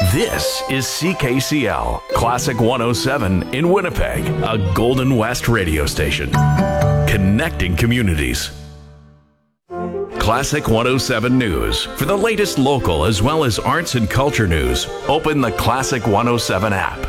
This is CKCL, Classic 107 in Winnipeg, a Golden West radio station. Connecting communities. Classic 107 News. For the latest local as well as arts and culture news, open the Classic 107 app.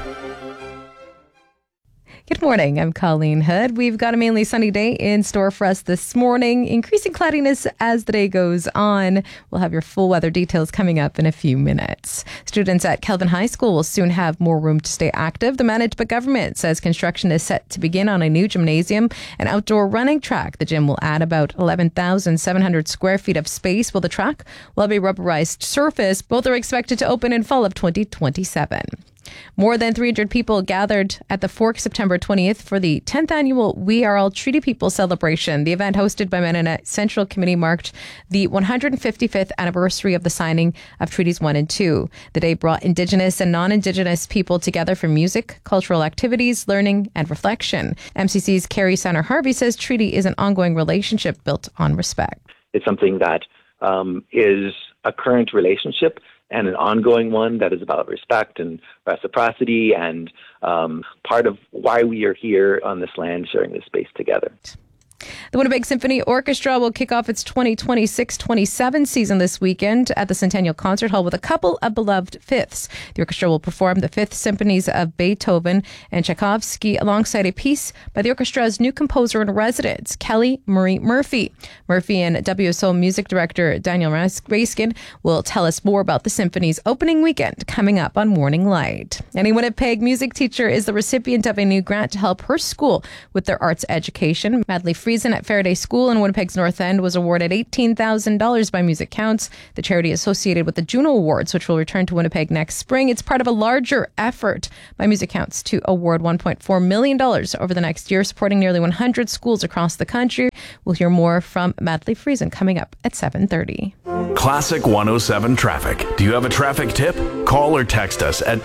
Good morning. I'm Colleen Hood. We've got a mainly sunny day in store for us this morning. Increasing cloudiness as the day goes on. We'll have your full weather details coming up in a few minutes. Students at Kelvin High School will soon have more room to stay active. The Manitoba government says construction is set to begin on a new gymnasium and outdoor running track. The gym will add about 11,700 square feet of space, while the track will have a rubberized surface. Both are expected to open in fall of 2027. More than 300 people gathered at the Fork September 20th for the 10th annual We Are All Treaty People celebration. The event, hosted by Mennonite Central Committee, marked the 155th anniversary of the signing of Treaties 1 and 2. The day brought Indigenous and non-Indigenous people together for music, cultural activities, learning, and reflection. MCC's Carrie Sanner-Harvey says treaty is an ongoing relationship built on respect. It's something that is a current relationship and an ongoing one that is about respect and reciprocity and part of why we are here on this land sharing this space together. The Winnipeg Symphony Orchestra will kick off its 2026-27 season this weekend at the Centennial Concert Hall with a couple of beloved fifths. The orchestra will perform the fifth symphonies of Beethoven and Tchaikovsky alongside a piece by the orchestra's new composer in residence, Kelly Marie Murphy. Murphy and WSO music director Daniel Raskin will tell us more about the symphony's opening weekend coming up on Morning Light. And a Winnipeg music teacher is the recipient of a new grant to help her school with their arts education. Madly Friesen at Faraday School in Winnipeg's North End was awarded $18,000 by Music Counts, the charity associated with the Juno Awards, which will return to Winnipeg next spring. It's part of a larger effort by Music Counts to award $1.4 million over the next year, supporting nearly 100 schools across the country. We'll hear more from Madly Friesen coming up at 7:30. Classic 107 Traffic. Do you have a traffic tip? Call or text us at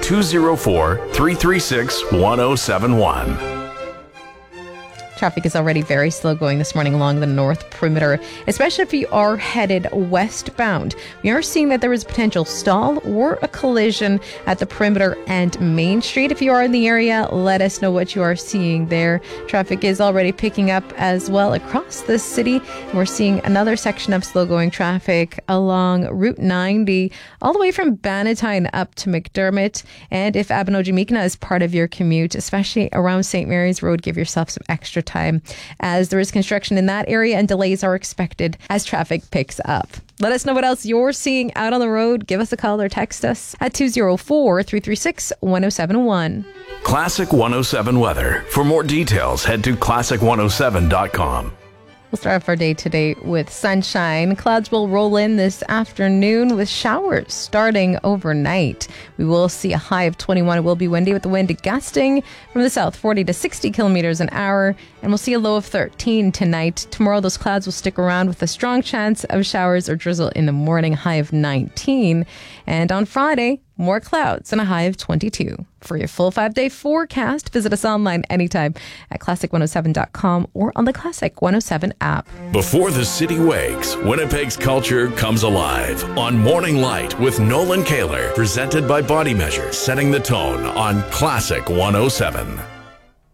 204-336-1071. Traffic is already very slow going this morning along the North Perimeter, especially if you are headed westbound. We are seeing that there is a potential stall or a collision at the Perimeter and Main Street. If you are in the area, let us know what you are seeing there. Traffic is already picking up as well across the city. We're seeing another section of slow going traffic along Route 90, all the way from Bannatyne up to McDermott. And if Abinogi-Meekina is part of your commute, especially around St. Mary's Road, give yourself some extra time as there is construction in that area and delays are expected as traffic picks up. Let us know what else you're seeing out on the road. Give us a call or text us at 204-336-1071. Classic 107 weather. For more details, head to classic107.com. We'll start off our day today with sunshine. Clouds will roll in this afternoon with showers starting overnight. We will see a high of 21. It will be windy with the wind gusting from the south 40 to 60 kilometers an hour. And we'll see a low of 13 tonight. Tomorrow, those clouds will stick around with a strong chance of showers or drizzle in the morning, high of 19. And on Friday, more clouds and a high of 22. For your full 5-day forecast, visit us online anytime at classic107.com or on the Classic 107 app. Before the city wakes, Winnipeg's culture comes alive on Morning Light with Nolan Kaler, presented by Body Measure, setting the tone on Classic 107.